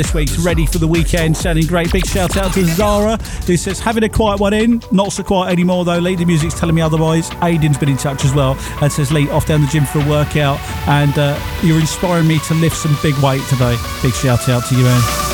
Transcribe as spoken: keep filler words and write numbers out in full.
this week's ready for the weekend, sounding great. Big shout out to Zara, who says, having a quiet one in, not so quiet anymore though, Lee, the music's telling me otherwise. Aiden's been in touch as well and says, Lee, off down the gym for a workout, and uh, you're inspiring me to lift some big weight today. Big shout out to you, man.